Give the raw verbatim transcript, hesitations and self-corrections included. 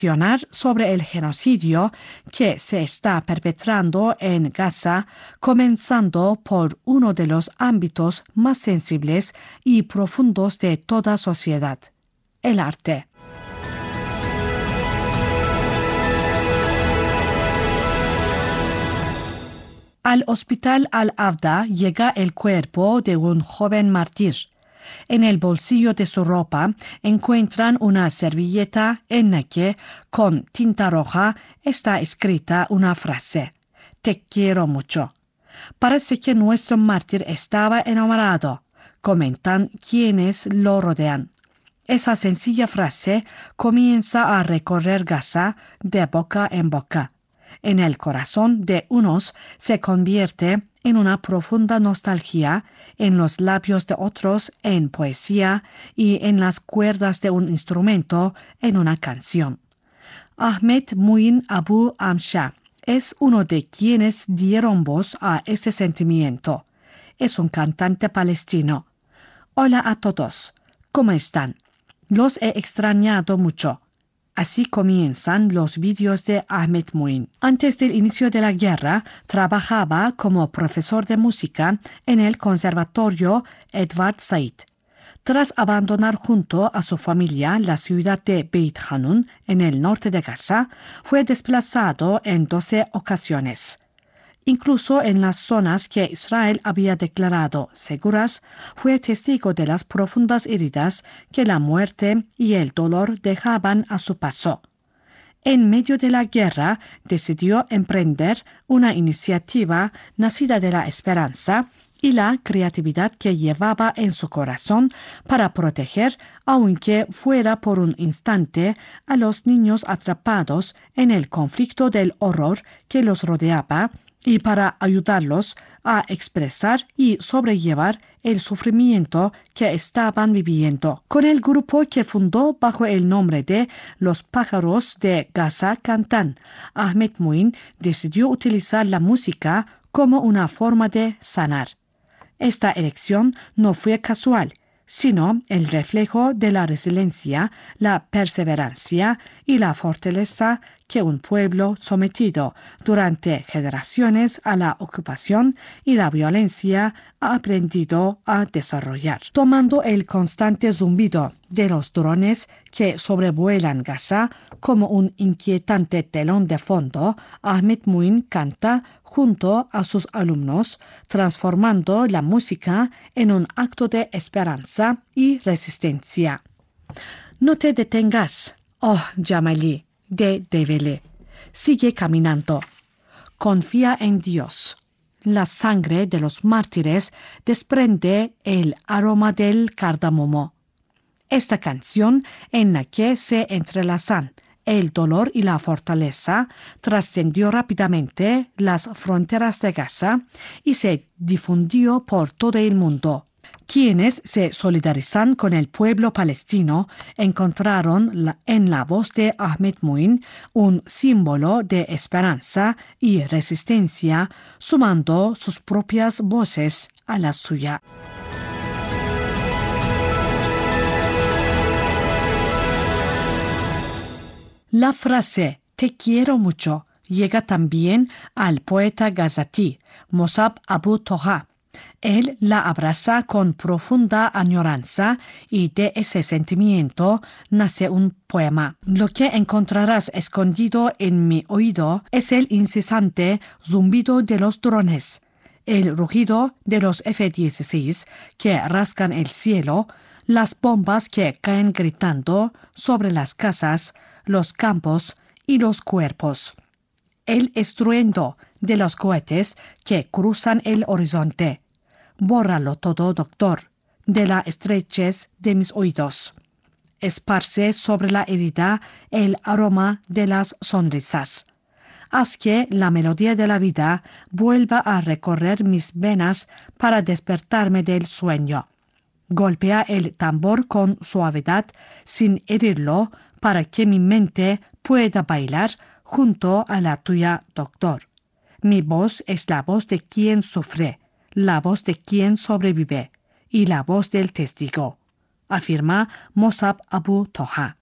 sobre el genocidio que se está perpetrando en Gaza, comenzando por uno de los ámbitos más sensibles y profundos de toda sociedad, el arte. Al hospital Al-Avda llega el cuerpo de un joven mártir. En el bolsillo de su ropa encuentran una servilleta en la que, con tinta roja, está escrita una frase: «Te quiero mucho». Parece que nuestro mártir estaba enamorado, comentan quienes lo rodean. Esa sencilla frase comienza a recorrer Gaza de boca en boca. En el corazón de unos se convierte en una profunda nostalgia, en los labios de otros en poesía y en las cuerdas de un instrumento en una canción. Ahmed Muin Abu Amsha es uno de quienes dieron voz a ese sentimiento. Es un cantante palestino. Hola a todos. ¿Cómo están? Los he extrañado mucho. Así comienzan los vídeos de Ahmed Muin. Antes del inicio de la guerra, trabajaba como profesor de música en el Conservatorio Edward Said. Tras abandonar junto a su familia la ciudad de Beit Hanun, en el norte de Gaza, fue desplazado en doce ocasiones. Incluso en las zonas que Israel había declarado seguras, fue testigo de las profundas heridas que la muerte y el dolor dejaban a su paso. En medio de la guerra, decidió emprender una iniciativa nacida de la esperanza y la creatividad que llevaba en su corazón para proteger, aunque fuera por un instante, a los niños atrapados en el conflicto del horror que los rodeaba, y para ayudarlos a expresar y sobrellevar el sufrimiento que estaban viviendo. Con el grupo que fundó bajo el nombre de Los Pájaros de Gaza Cantan, Ahmed Muin decidió utilizar la música como una forma de sanar. Esta elección no fue casual, sino el reflejo de la resiliencia, la perseverancia y la fortaleza que un pueblo sometido durante generaciones a la ocupación y la violencia ha aprendido a desarrollar. Tomando el constante zumbido de los drones que sobrevuelan Gaza como un inquietante telón de fondo, Ahmed Muin canta junto a sus alumnos, transformando la música en un acto de esperanza y resistencia. No te detengas, oh Jamali, de Devele. Sigue caminando. Confía en Dios. La sangre de los mártires desprende el aroma del cardamomo. Esta canción, en la que se entrelazan el dolor y la fortaleza, trascendió rápidamente las fronteras de Gaza y se difundió por todo el mundo. Quienes se solidarizan con el pueblo palestino encontraron la, en la voz de Ahmed Muin un símbolo de esperanza y resistencia, sumando sus propias voces a la suya. La frase «te quiero mucho» llega también al poeta gazatí Mossab Abu Toha. Él la abraza con profunda añoranza y de ese sentimiento nace un poema. Lo que encontrarás escondido en mi oído es el incesante zumbido de los drones, el rugido de los F dieciséis que rascan el cielo, las bombas que caen gritando sobre las casas, los campos y los cuerpos, el estruendo de los cohetes que cruzan el horizonte. Bórralo todo, doctor, de la estrechez de mis oídos. Esparce sobre la herida el aroma de las sonrisas. Haz que la melodía de la vida vuelva a recorrer mis venas para despertarme del sueño. Golpea el tambor con suavidad sin herirlo para que mi mente pueda bailar junto a la tuya, doctor. Mi voz es la voz de quien sufre, la voz de quien sobrevive y la voz del testigo, afirma Mossab Abu Toha.